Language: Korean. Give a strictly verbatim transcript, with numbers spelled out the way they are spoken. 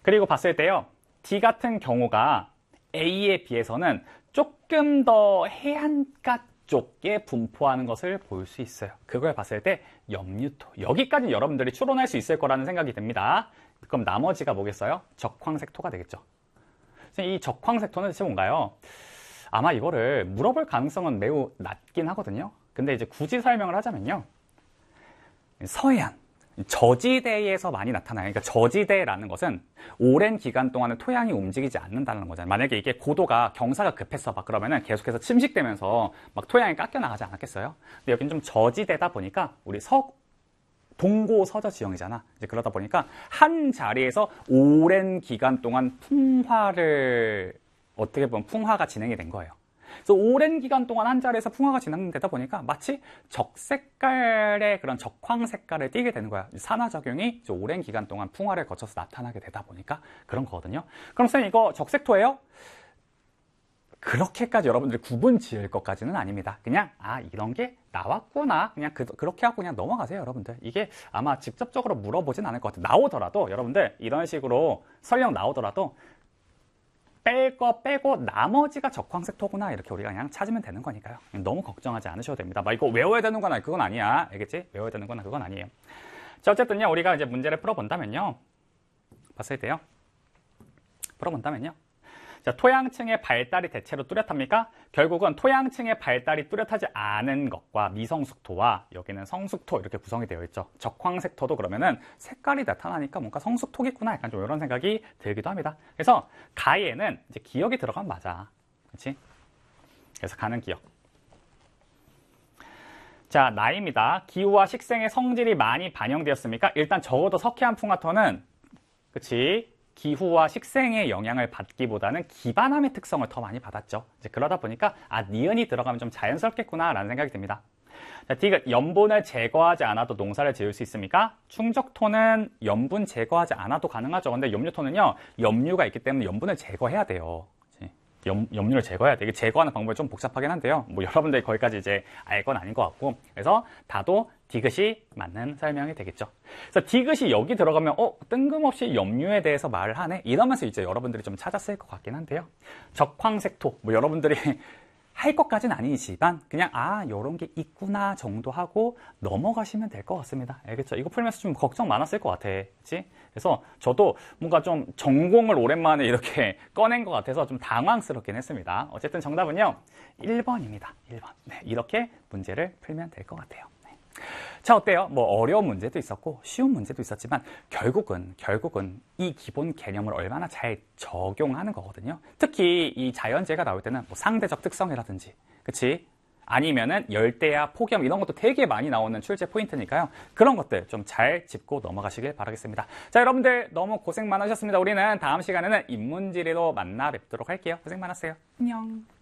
그리고 봤을 때요, D 같은 경우가 A에 비해서는 조금 더 해안가 쪽에 분포하는 것을 볼 수 있어요. 그걸 봤을 때 염류토, 여기까지 여러분들이 추론할 수 있을 거라는 생각이 듭니다. 그럼 나머지가 뭐겠어요? 적황색토가 되겠죠. 이 적황색토는 대체 뭔가요? 아마 이거를 물어볼 가능성은 매우 낮긴 하거든요. 근데 이제 굳이 설명을 하자면요, 서해안, 저지대에서 많이 나타나요. 그러니까 저지대라는 것은 오랜 기간 동안은 토양이 움직이지 않는다는 거잖아요. 만약에 이게 고도가 경사가 급했어 막 그러면은 계속해서 침식되면서 막 토양이 깎여 나가지 않았겠어요? 근데 여기는 좀 저지대다 보니까 우리 서 동고 서저 지형이잖아. 이제 그러다 보니까 한 자리에서 오랜 기간 동안 풍화를 어떻게 보면 풍화가 진행이 된 거예요. 그래서 오랜 기간 동안 한 자리에서 풍화가 진행되다 보니까 마치 적색깔의 그런 적황 색깔을 띠게 되는 거야. 산화작용이 오랜 기간 동안 풍화를 거쳐서 나타나게 되다 보니까 그런 거거든요. 그럼 선생님 이거 적색토예요? 그렇게까지 여러분들이 구분 지을 것까지는 아닙니다. 그냥 아 이런 게 나왔구나 그냥 그, 그렇게 하고 그냥 넘어가세요. 여러분들 이게 아마 직접적으로 물어보진 않을 것 같아요. 나오더라도 여러분들 이런 식으로 설령 나오더라도 뺄 거 빼고 나머지가 적황색 토구나 이렇게 우리가 그냥 찾으면 되는 거니까요. 너무 걱정하지 않으셔도 됩니다. 막 이거 외워야 되는 건 아니, 그건 아니야. 알겠지? 외워야 되는 건 그건 아니에요. 자, 어쨌든요, 우리가 이제 문제를 풀어본다면요. 봤을 때요. 풀어본다면요. 자, 토양층의 발달이 대체로 뚜렷합니까? 결국은 토양층의 발달이 뚜렷하지 않은 것과 미성숙토와 여기는 성숙토 이렇게 구성이 되어 있죠. 적황색토도 그러면은 색깔이 나타나니까 뭔가 성숙토겠구나 약간 좀 이런 생각이 들기도 합니다. 그래서 가에는 이제 기억이 들어가면 맞아. 그렇지? 그래서 가는 기억. 자, 나입니다. 기후와 식생의 성질이 많이 반영되었습니까? 일단 적어도 석회암 풍화토는 그치? 기후와 식생의 영향을 받기보다는 기반함의 특성을 더 많이 받았죠. 이제 그러다 보니까 아 니은이 들어가면 좀 자연스럽겠구나라는 생각이 듭니다. 자, 디귿 염분을 제거하지 않아도 농사를 지을 수 있습니까? 충적토는 염분 제거하지 않아도 가능하죠. 근데 염류토는요, 염류가 있기 때문에 염분을 제거해야 돼요. 염, 염류를 제거해야 돼. 이게 제거하는 방법이 좀 복잡하긴 한데요. 뭐 여러분들이 거기까지 이제 알 건 아닌 것 같고. 그래서 다도 디귿이 맞는 설명이 되겠죠. 그래서 디귿이 여기 들어가면 어 뜬금없이 염류에 대해서 말을 하네. 이러면서 이제 여러분들이 좀 찾았을 것 같긴 한데요. 적황색토 뭐 여러분들이 할 것까지는 아니지만 그냥 아 요런 게 있구나 정도 하고 넘어가시면 될 것 같습니다. 알겠죠? 이거 풀면서 좀 걱정 많았을 것 같아. 그치? 그래서 저도 뭔가 좀 전공을 오랜만에 이렇게 꺼낸 것 같아서 좀 당황스럽긴 했습니다. 어쨌든 정답은요 일 번입니다. 일 번. 네, 이렇게 문제를 풀면 될 것 같아요. 네. 자, 어때요? 뭐 어려운 문제도 있었고 쉬운 문제도 있었지만 결국은 결국은 이 기본 개념을 얼마나 잘 적용하는 거거든요. 특히 이 자연재해가 나올 때는 뭐 상대적 특성이라든지, 그치? 아니면은 열대야, 폭염 이런 것도 되게 많이 나오는 출제 포인트니까요. 그런 것들 좀 잘 짚고 넘어가시길 바라겠습니다. 자, 여러분들 너무 고생 많으셨습니다. 우리는 다음 시간에는 인문지리로 만나 뵙도록 할게요. 고생 많았어요. 안녕.